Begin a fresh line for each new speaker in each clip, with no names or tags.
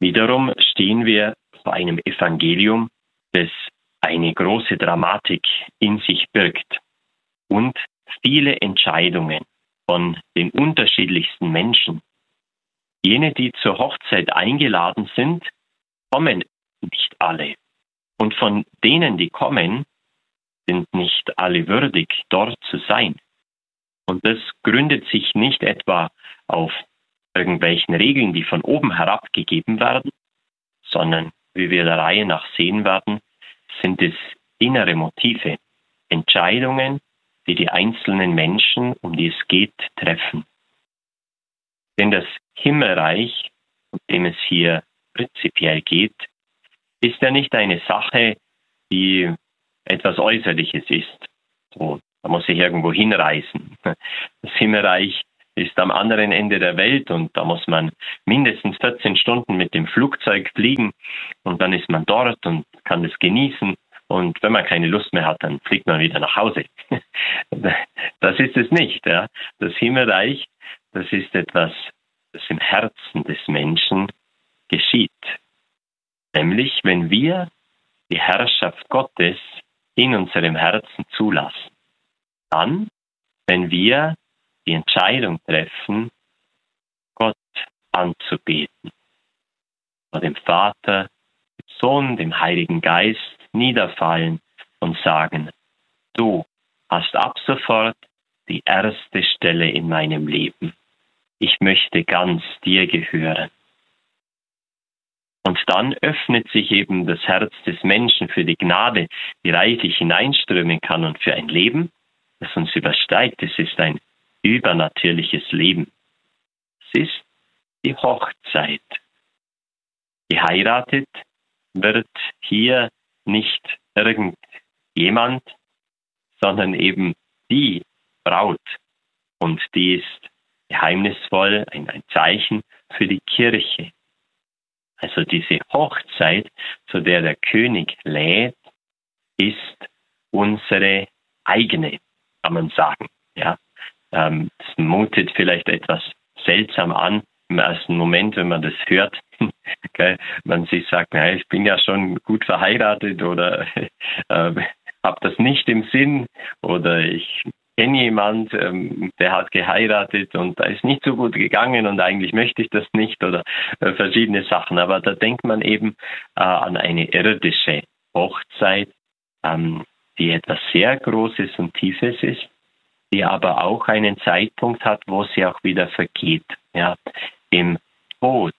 Wiederum stehen wir vor einem Evangelium, das eine große Dramatik in sich birgt und viele Entscheidungen von den unterschiedlichsten Menschen. Jene, die zur Hochzeit eingeladen sind, kommen nicht alle. Und von denen, die kommen, sind nicht alle würdig, dort zu sein. Und das gründet sich nicht etwa auf irgendwelchen Regeln, die von oben herab gegeben werden, sondern, wie wir der Reihe nach sehen werden, sind es innere Motive, Entscheidungen, die die einzelnen Menschen, um die es geht, treffen. Denn das Himmelreich, um dem es hier prinzipiell geht, ist ja nicht eine Sache, die etwas Äußerliches ist. So, da muss ich irgendwo hinreisen. Das Himmelreich ist am anderen Ende der Welt und da muss man mindestens 14 Stunden mit dem Flugzeug fliegen und dann ist man dort und kann es genießen. Und wenn man keine Lust mehr hat, dann fliegt man wieder nach Hause. Das ist es nicht. Ja. Das Himmelreich, das ist etwas, das im Herzen des Menschen geschieht. Nämlich, wenn wir die Herrschaft Gottes in unserem Herzen zulassen. Dann, wenn wir die Entscheidung treffen, Gott anzubeten. Vor dem Vater, dem Sohn, dem Heiligen Geist niederfallen und sagen, du hast ab sofort die erste Stelle in meinem Leben. Ich möchte ganz dir gehören. Und dann öffnet sich eben das Herz des Menschen für die Gnade, die reichlich hineinströmen kann und für ein Leben, das uns übersteigt. Es ist ein übernatürliches Leben. Es ist die Hochzeit. Geheiratet wird hier nicht irgendjemand, sondern eben die Braut. Und die ist geheimnisvoll, ein Zeichen für die Kirche. Also diese Hochzeit, zu der der König lädt, ist unsere eigene, kann man sagen. Ja, das mutet vielleicht etwas seltsam an im ersten Moment, wenn man das hört. Man sich sagt, naja, ich bin ja schon gut verheiratet oder habe das nicht im Sinn oder ich kenne jemand, der hat geheiratet und da ist nicht so gut gegangen und eigentlich möchte ich das nicht oder verschiedene Sachen. Aber da denkt man eben an eine irdische Hochzeit, die etwas sehr Großes und Tiefes ist, die aber auch einen Zeitpunkt hat, wo sie auch wieder vergeht. Ja, im Tod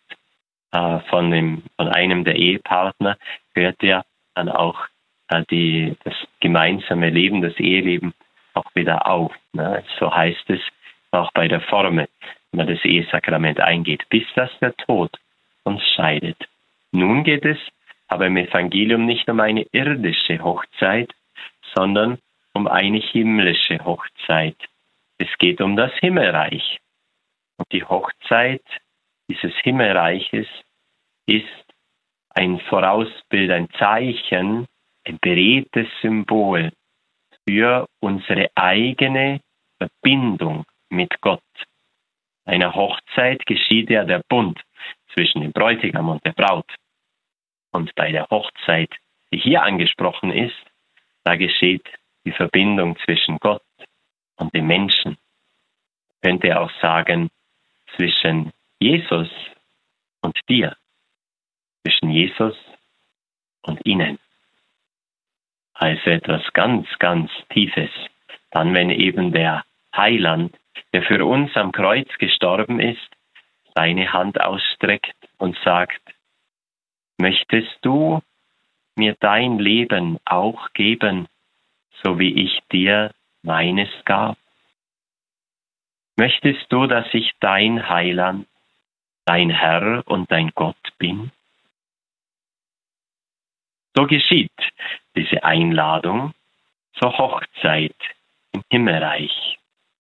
von einem der Ehepartner hört ja dann auch das gemeinsame Leben, das Eheleben auch wieder auf. Ne? So heißt es auch bei der Formel, wenn man das Ehesakrament eingeht, bis dass der Tod uns scheidet. Nun geht es aber im Evangelium nicht um eine irdische Hochzeit, sondern um eine himmlische Hochzeit. Es geht um das Himmelreich. Und die Hochzeit dieses Himmelreiches ist ein Vorausbild, ein Zeichen, ein beredtes Symbol für unsere eigene Verbindung mit Gott. Bei einer Hochzeit geschieht ja der Bund zwischen dem Bräutigam und der Braut. Und bei der Hochzeit, die hier angesprochen ist, da geschieht die Verbindung zwischen Gott und dem Menschen. Man könnte auch sagen, zwischen Jesus und dir, zwischen Jesus und ihnen. Also etwas ganz, ganz Tiefes. Dann, wenn eben der Heiland, der für uns am Kreuz gestorben ist, seine Hand ausstreckt und sagt, möchtest du mir dein Leben auch geben, so wie ich dir meines gab? Möchtest du, dass ich dein Heiland, dein Herr und dein Gott bin? So geschieht diese Einladung zur Hochzeit im Himmelreich.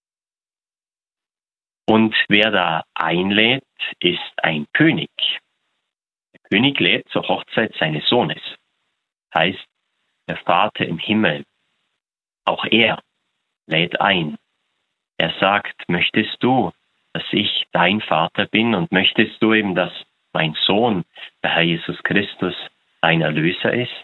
Und wer da einlädt, ist ein König. Der König lädt zur Hochzeit seines Sohnes. Heißt, der Vater im Himmel, auch er lädt ein. Er sagt, möchtest du, dass ich dein Vater bin und möchtest du eben, dass mein Sohn, der Herr Jesus Christus, dein Erlöser ist?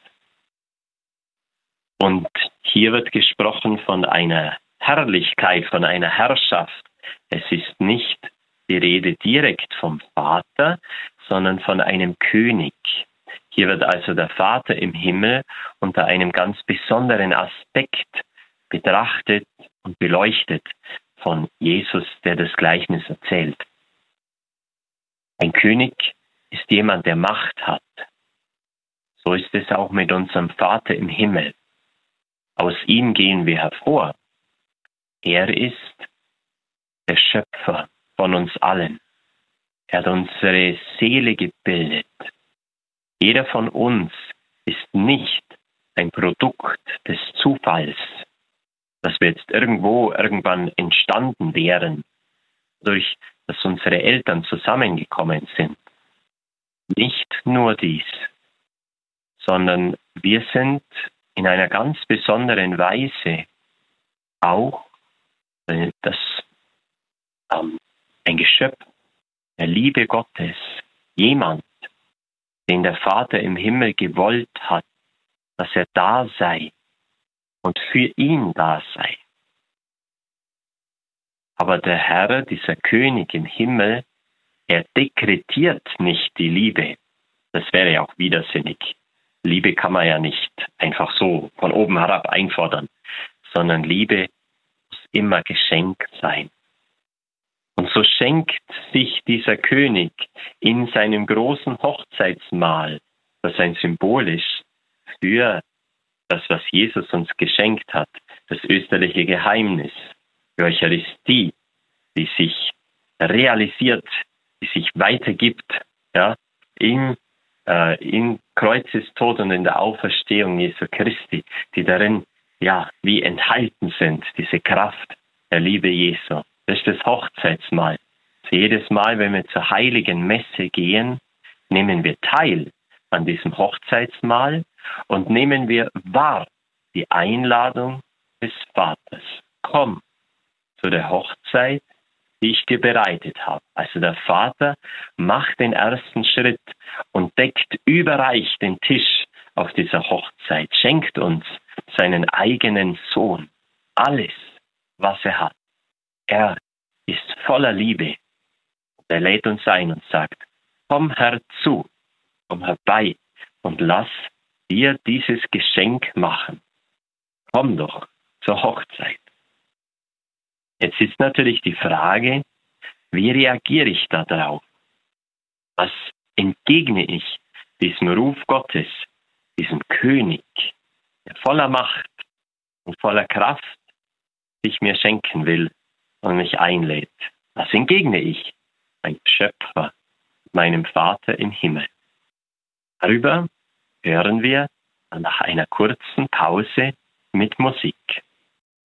Und hier wird gesprochen von einer Herrlichkeit, von einer Herrschaft. Es ist nicht die Rede direkt vom Vater, sondern von einem König. Hier wird also der Vater im Himmel unter einem ganz besonderen Aspekt betrachtet und beleuchtet von Jesus, der das Gleichnis erzählt. Ein König ist jemand, der Macht hat. So ist es auch mit unserem Vater im Himmel. Aus ihm gehen wir hervor. Er ist der Schöpfer von uns allen. Er hat unsere Seele gebildet. Jeder von uns ist nicht ein Produkt des Zufalls, dass wir jetzt irgendwann entstanden wären, durch dass unsere Eltern zusammengekommen sind. Nicht nur dies, sondern wir sind in einer ganz besonderen Weise auch ein Geschöpf der Liebe Gottes, jemand, den der Vater im Himmel gewollt hat, dass er da sei und für ihn da sei. Aber der Herr, dieser König im Himmel, er dekretiert nicht die Liebe. Das wäre ja auch widersinnig. Liebe kann man ja nicht einfach so von oben herab einfordern, sondern Liebe muss immer geschenkt sein. Und so schenkt sich dieser König in seinem großen Hochzeitsmahl, das ein Symbol ist für das, was Jesus uns geschenkt hat, das österliche Geheimnis, die Eucharistie, die sich realisiert, die sich weitergibt, ja, in Kreuzestod und in der Auferstehung Jesu Christi, die darin ja wie enthalten sind, diese Kraft der Liebe Jesu. Das ist das Hochzeitsmahl. Also jedes Mal, wenn wir zur heiligen Messe gehen, nehmen wir teil an diesem Hochzeitsmahl und nehmen wir wahr die Einladung des Vaters. Komm zu der Hochzeit, die ich dir bereitet habe. Also der Vater macht den ersten Schritt und deckt überreich den Tisch auf dieser Hochzeit, schenkt uns seinen eigenen Sohn, alles, was er hat. Er ist voller Liebe. Er lädt uns ein und sagt, komm herzu, komm herbei und lass dir dieses Geschenk machen. Komm doch zur Hochzeit. Jetzt ist natürlich die Frage, wie reagiere ich darauf? Was entgegne ich diesem Ruf Gottes, diesem König, der voller Macht und voller Kraft sich mir schenken will und mich einlädt? Was entgegne ich? Mein Schöpfer, meinem Vater im Himmel. Darüber hören wir nach einer kurzen Pause mit Musik.